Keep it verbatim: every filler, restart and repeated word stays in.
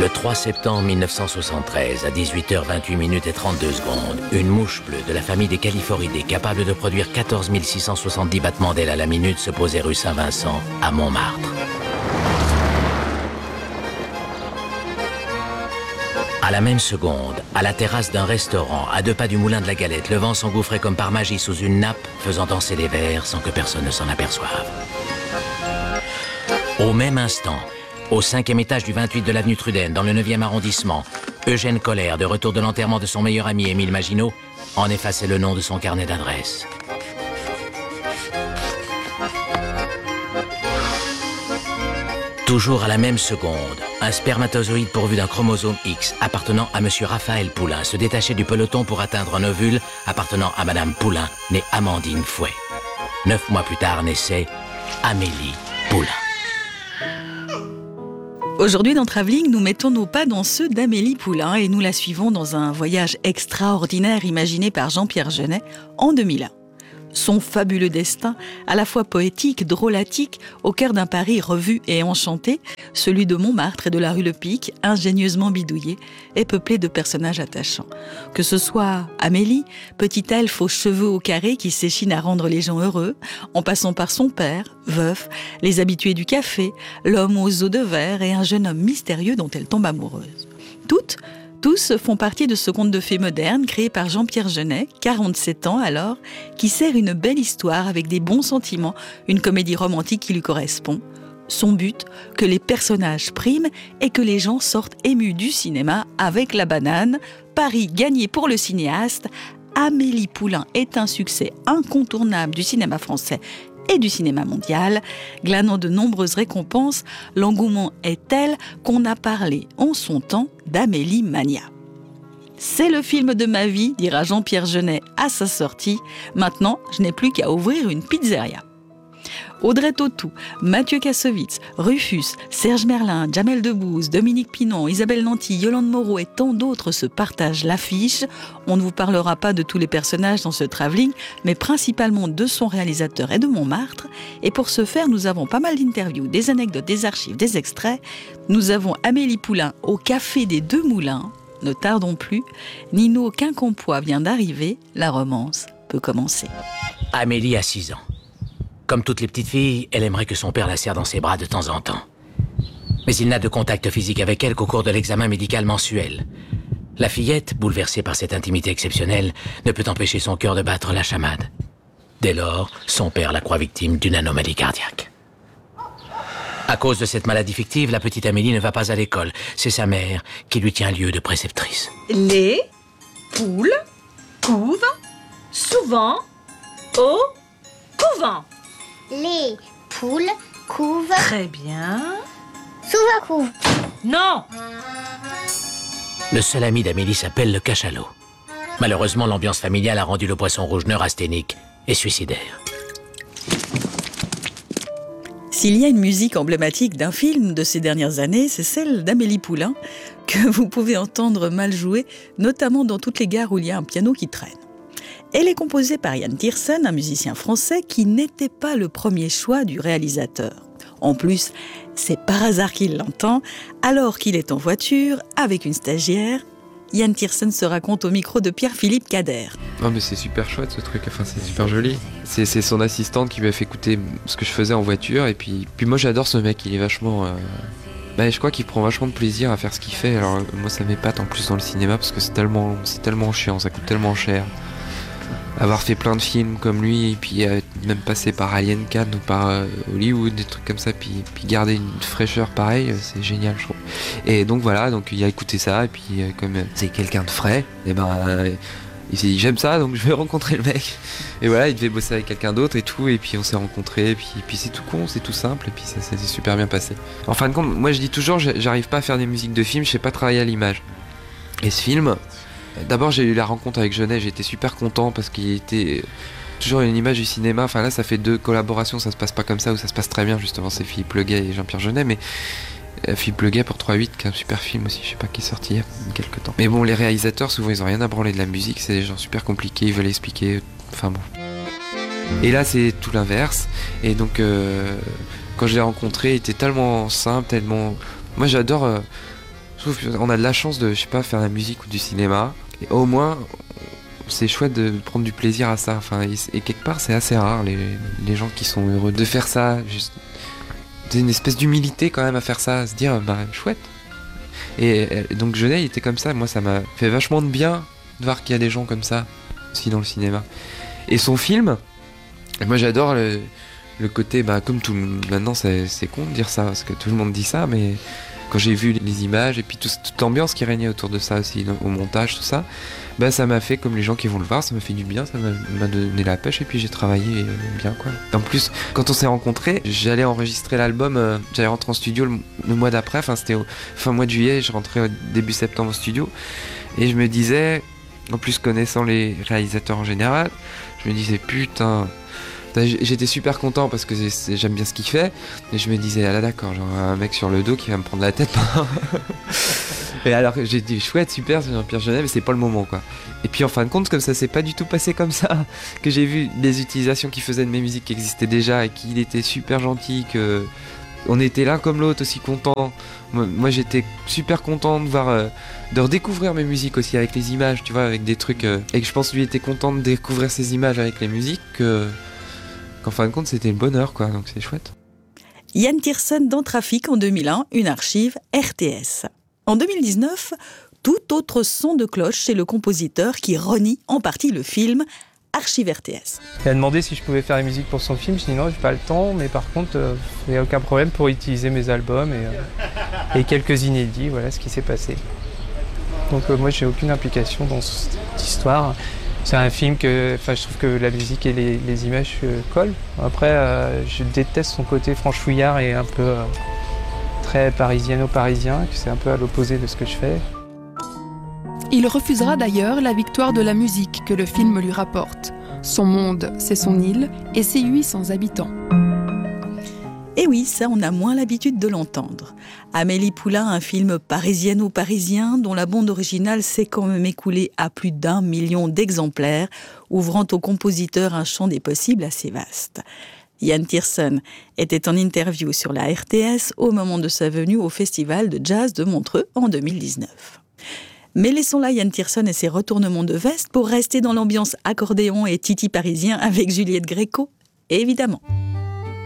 Le trois septembre mille neuf cent soixante-treize, à dix-huit heures vingt-huit minutes et trente-deux secondes, une mouche bleue de la famille des Calliforidés, capable de produire quatorze mille six cent soixante-dix battements d'ailes à la minute, se posait rue Saint-Vincent, à Montmartre. À la même seconde, à la terrasse d'un restaurant, à deux pas du moulin de la Galette, le vent s'engouffrait comme par magie sous une nappe, faisant danser les verres sans que personne ne s'en aperçoive. Au même instant, au cinquième étage du vingt-huit de l'avenue Trudaine, dans le neuvième arrondissement, Eugène Colère, de retour de l'enterrement de son meilleur ami Émile Maginot, en effaçait le nom de son carnet d'adresses. Toujours à la même seconde, un spermatozoïde pourvu d'un chromosome X appartenant à monsieur Raphaël Poulain se détachait du peloton pour atteindre un ovule appartenant à madame Poulain, née Amandine Fouet. Neuf mois plus tard naissait Amélie Poulain. Aujourd'hui, dans Travelling, nous mettons nos pas dans ceux d'Amélie Poulain et nous la suivons dans un voyage extraordinaire imaginé par Jean-Pierre Jeunet en deux mille un. Son fabuleux destin, à la fois poétique, drôlatique, au cœur d'un Paris revu et enchanté, celui de Montmartre et de la rue Le Pic, ingénieusement bidouillé, est peuplé de personnages attachants. Que ce soit Amélie, petite elfe aux cheveux au carré qui s'échine à rendre les gens heureux, en passant par son père, veuf, les habitués du café, l'homme aux os de verre et un jeune homme mystérieux dont elle tombe amoureuse. Toutes Tous font partie de ce conte de fées moderne créé par Jean-Pierre Jeunet, quarante-sept ans alors, qui sert une belle histoire avec des bons sentiments, une comédie romantique qui lui correspond. Son but, que les personnages priment et que les gens sortent émus du cinéma avec la banane. Pari gagné pour le cinéaste. Amélie Poulain est un succès incontournable du cinéma français et du cinéma mondial. Glanant de nombreuses récompenses, l'engouement est tel qu'on a parlé en son temps d'Amélie Mania. C'est le film de ma vie, dira Jean-Pierre Jeunet à sa sortie. Maintenant, je n'ai plus qu'à ouvrir une pizzeria. Audrey Tautou, Mathieu Kassovitz, Rufus, Serge Merlin, Jamel Debbouze, Dominique Pinon, Isabelle Nanty, Yolande Moreau et tant d'autres se partagent l'affiche. On ne vous parlera pas de tous les personnages dans ce travelling, mais principalement de son réalisateur et de Montmartre. Et pour ce faire, nous avons pas mal d'interviews, des anecdotes, des archives, des extraits. Nous avons Amélie Poulain au Café des Deux Moulins. Ne tardons plus, Nino Quincampoix vient d'arriver, la romance peut commencer. Amélie a six ans. Comme toutes les petites filles, elle aimerait que son père la serre dans ses bras de temps en temps. Mais il n'a de contact physique avec elle qu'au cours de l'examen médical mensuel. La fillette, bouleversée par cette intimité exceptionnelle, ne peut empêcher son cœur de battre la chamade. Dès lors, son père la croit victime d'une anomalie cardiaque. À cause de cette maladie fictive, la petite Amélie ne va pas à l'école. C'est sa mère qui lui tient lieu de préceptrice. Les poules couvent souvent au couvent. Les poules couvent. Très bien. Souvent couvent. Non. Le seul ami d'Amélie s'appelle le cachalot. Malheureusement, l'ambiance familiale a rendu le poisson rouge neurasthénique et suicidaire. S'il y a une musique emblématique d'un film de ces dernières années, c'est celle d'Amélie Poulain, que vous pouvez entendre mal jouer, notamment dans toutes les gares où il y a un piano qui traîne. Elle est composée par Yann Tiersen, un musicien français qui n'était pas le premier choix du réalisateur. En plus, c'est par hasard qu'il l'entend, alors qu'il est en voiture avec une stagiaire. Yann Tiersen se raconte au micro de Pierre-Philippe Cader. Non mais c'est super chouette ce truc, enfin c'est super joli. C'est, c'est son assistante qui lui a fait écouter ce que je faisais en voiture et puis, puis moi j'adore ce mec, il est vachement... Euh... Bah, je crois qu'il prend vachement de plaisir à faire ce qu'il fait, alors moi ça m'épate en plus dans le cinéma parce que c'est tellement, c'est tellement chiant, ça coûte tellement cher. Avoir fait plein de films comme lui et puis euh, même passer par Alien Cannes ou par euh, Hollywood, des trucs comme ça, puis, puis garder une fraîcheur pareille, euh, c'est génial je trouve. Et donc voilà, donc il a écouté ça et puis euh, comme euh, c'est quelqu'un de frais, et ben euh, il s'est dit j'aime ça donc je vais rencontrer le mec. Et voilà, il devait bosser avec quelqu'un d'autre et tout, et puis on s'est rencontrés, et puis, et puis c'est tout con, c'est tout simple, et puis ça, ça s'est super bien passé. En fin de compte, moi je dis toujours, j'arrive pas à faire des musiques de films, je sais pas travailler à l'image. Et ce film, d'abord j'ai eu la rencontre avec Jeunet, j'étais super content parce qu'il était toujours une image du cinéma. Enfin là ça fait deux collaborations, ça se passe pas comme ça, ou ça se passe très bien justement, c'est Philippe Leguet et Jean-Pierre Jeunet, mais euh, Philippe Leguet pour trois huit qui est un super film aussi, je sais pas, qui est sorti il y a quelques temps. Mais bon, les réalisateurs souvent ils ont rien à branler de la musique, c'est des gens super compliqués, ils veulent expliquer, enfin bon. Et là c'est tout l'inverse, et donc euh, quand je l'ai rencontré il était tellement simple, tellement... Moi j'adore... Euh, Je trouve qu'on a de la chance de, je sais pas, faire de la musique ou du cinéma. Et au moins, c'est chouette de prendre du plaisir à ça. Enfin, et, et quelque part, c'est assez rare, les, les gens qui sont heureux de faire ça. Juste, c'est une espèce d'humilité quand même à faire ça, à se dire, bah, chouette. Et, et donc, Genet, il était comme ça. Moi, ça m'a fait vachement de bien de voir qu'il y a des gens comme ça aussi dans le cinéma. Et son film, moi, j'adore le, le côté, bah, comme tout le monde, maintenant, c'est, c'est con de dire ça, parce que tout le monde dit ça, mais quand j'ai vu les images et puis tout, toute l'ambiance qui régnait autour de ça aussi, au montage, tout ça, bah ça m'a fait, comme les gens qui vont le voir, ça m'a fait du bien, ça m'a, m'a donné la pêche et puis j'ai travaillé bien, quoi. En plus, quand on s'est rencontrés, j'allais enregistrer l'album, euh, j'allais rentrer en studio le, le mois d'après, enfin c'était au fin mois de juillet, je rentrais au début septembre au studio et je me disais, en plus connaissant les réalisateurs en général, je me disais putain... J'étais super content parce que c'est, c'est, j'aime bien ce qu'il fait et je me disais ah là d'accord, genre un mec sur le dos qui va me prendre la tête. Et alors j'ai dit chouette, super, c'est Jean-Pierre Jeunet, mais c'est pas le moment quoi. Et puis en fin de compte, comme ça s'est pas du tout passé comme ça, que j'ai vu des utilisations qu'il faisait de mes musiques qui existaient déjà et qu'il était super gentil, que on était l'un comme l'autre aussi contents. Moi, moi j'étais super content de voir, euh, de redécouvrir mes musiques aussi avec les images, tu vois, avec des trucs euh, et que je pense que lui était content de découvrir ses images avec les musiques que qu'en fin de compte, c'était le bonheur, quoi, donc c'est chouette. Yann Tiersen dans Trafic en deux mille un, une archive R T S. En deux mille dix-neuf, tout autre son de cloche chez le compositeur qui renie en partie le film Archive R T S. Il a demandé si je pouvais faire la musique pour son film, je dis non, j'ai pas le temps, mais par contre, il euh, n'y a aucun problème pour utiliser mes albums et, euh, et quelques inédits, voilà ce qui s'est passé. Donc euh, moi, j'ai aucune implication dans cette histoire. C'est un film que, enfin, je trouve que la musique et les, les images euh, collent. Après, euh, je déteste son côté franchouillard et un peu euh, très parisiano-parisien, que c'est un peu à l'opposé de ce que je fais. Il refusera d'ailleurs la victoire de la musique que le film lui rapporte. Son monde, c'est son île et ses huit cents habitants. Et oui, ça, on a moins l'habitude de l'entendre. Amélie Poulain, un film parisiano-parisien dont la bande originale s'est quand même écoulée à plus d'un million d'exemplaires, ouvrant au compositeur un champ des possibles assez vaste. Yann Tiersen était en interview sur la R T S au moment de sa venue au Festival de Jazz de Montreux en deux mille dix-neuf. Mais laissons là Yann Tiersen et ses retournements de veste pour rester dans l'ambiance accordéon et titi parisien avec Juliette Gréco, évidemment.